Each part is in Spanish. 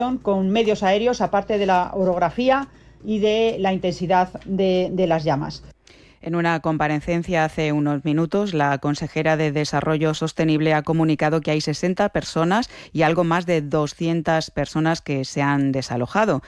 con medios aéreos, aparte de la orografía y de la intensidad de las llamas. En una comparecencia hace unos minutos, la consejera de Desarrollo Sostenible ha comunicado que hay 60 personas y algo más de 200 personas que se han desalojado.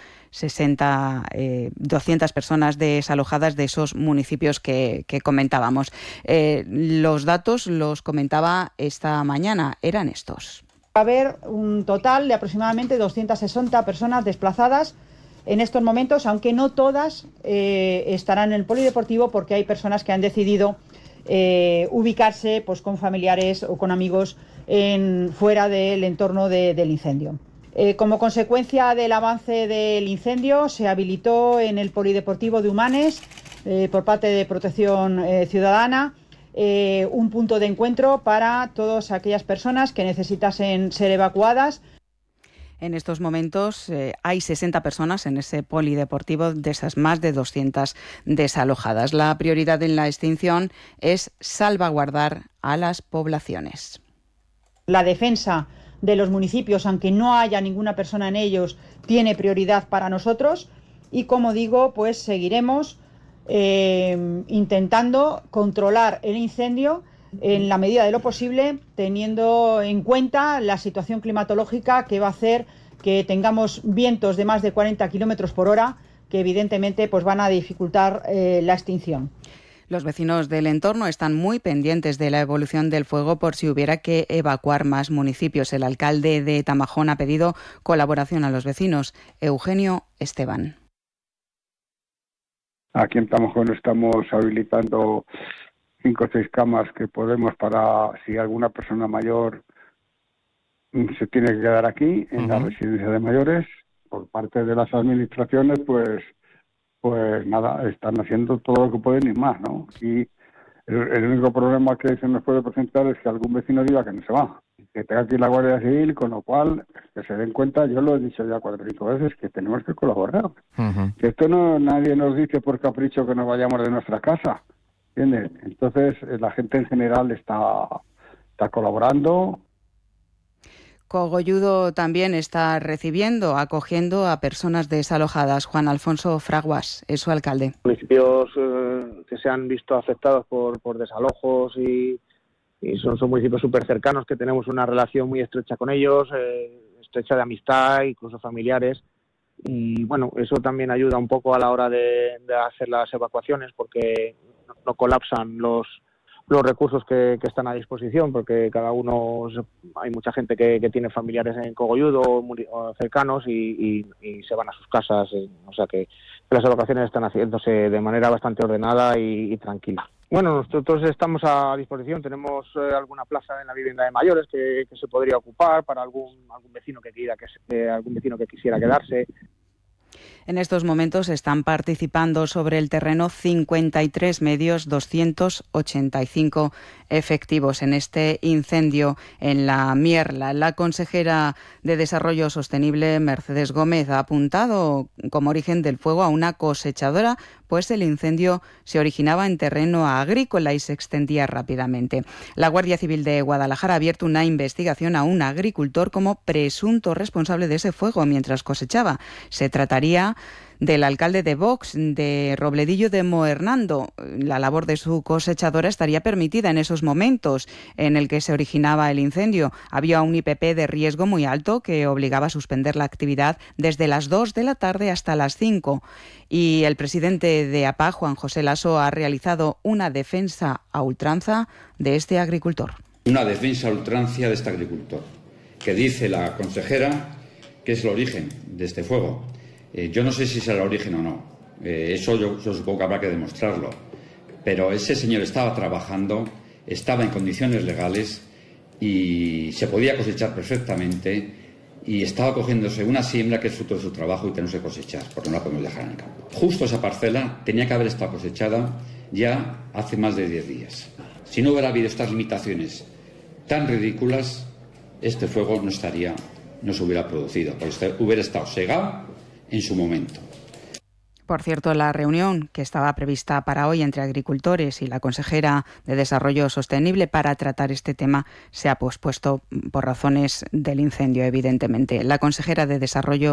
200 personas desalojadas de esos municipios que comentábamos. Los datos los comentaba esta mañana, eran estos. Va a haber un total de aproximadamente 260 personas desplazadas en estos momentos, aunque no todas estarán en el polideportivo, porque hay personas que han decidido ubicarse pues, con familiares o con amigos fuera del entorno del incendio. Como consecuencia del avance del incendio, se habilitó en el polideportivo de Humanes, por parte de Protección Ciudadana, un punto de encuentro para todas aquellas personas que necesitasen ser evacuadas. En estos momentos hay 60 personas en ese polideportivo de esas más de 200 desalojadas. La prioridad en la extinción es salvaguardar a las poblaciones. La defensa de los municipios, aunque no haya ninguna persona en ellos, tiene prioridad para nosotros y, como digo, pues seguiremos intentando controlar el incendio en la medida de lo posible, teniendo en cuenta la situación climatológica que va a hacer que tengamos vientos de más de 40 kilómetros por hora, que evidentemente pues van a dificultar la extinción. Los vecinos del entorno están muy pendientes de la evolución del fuego por si hubiera que evacuar más municipios. El alcalde de Tamajón ha pedido colaboración a los vecinos. Eugenio Esteban. Aquí en Tamajón estamos habilitando 5 o 6 camas que podemos para si alguna persona mayor se tiene que quedar aquí en la residencia de mayores. Por parte de las administraciones, pues nada, están haciendo todo lo que pueden y más, ¿no? Y el único problema que se nos puede presentar es que algún vecino diga que no se va, que tenga que ir la Guardia Civil, con lo cual que se den cuenta, yo lo he dicho ya 4 o 5 veces, que tenemos que colaborar. Que esto no nadie nos dice por capricho que nos vayamos de nuestra casa. ¿Entiendes? Entonces la gente en general está colaborando. Cogolludo también está acogiendo a personas desalojadas. Juan Alfonso Fraguas es su alcalde. Municipios que se han visto afectados por desalojos y son municipios súper cercanos, que tenemos una relación muy estrecha con ellos, estrecha de amistad, incluso familiares. Y bueno, eso también ayuda un poco a la hora de hacer las evacuaciones, porque no colapsan los recursos que están a disposición, porque hay mucha gente que tiene familiares en Cogolludo o cercanos y se van a sus casas, o sea que las evacuaciones están haciéndose de manera bastante ordenada y tranquila. Bueno, nosotros estamos a disposición, tenemos alguna plaza en la vivienda de mayores que se podría ocupar para algún vecino que quisiera quedarse. En estos momentos están participando sobre el terreno 53 medios, 285 efectivos en este incendio en la Mierla. La consejera de Desarrollo Sostenible, Mercedes Gómez, ha apuntado como origen del fuego a una cosechadora, pues el incendio se originaba en terreno agrícola y se extendía rápidamente. La Guardia Civil de Guadalajara ha abierto una investigación a un agricultor como presunto responsable de ese fuego mientras cosechaba. Se trataría del alcalde de Vox, de Robledillo de Moernando. La labor de su cosechadora estaría permitida en esos momentos en el que se originaba el incendio. Había un IPP de riesgo muy alto que obligaba a suspender la actividad desde las 2 de la tarde hasta las 5. Y el presidente de APA, Juan José Lasso, ha realizado una defensa a ultranza de este agricultor. Una defensa a ultranza de este agricultor, que dice la consejera que es el origen de este fuego. Yo no sé si es el origen o no, eso yo supongo que habrá que demostrarlo, pero ese señor estaba trabajando, estaba en condiciones legales y se podía cosechar perfectamente y estaba cogiéndose una siembra que es fruto de su trabajo y tenemos que cosechar, porque no la podemos dejar en el campo. Justo esa parcela tenía que haber estado cosechada ya hace más de 10 días. Si no hubiera habido estas limitaciones tan ridículas, este fuego no se hubiera producido, porque hubiera estado segado en su momento. Por cierto, la reunión que estaba prevista para hoy entre agricultores y la consejera de Desarrollo Sostenible para tratar este tema se ha pospuesto por razones del incendio, evidentemente. La consejera de Desarrollo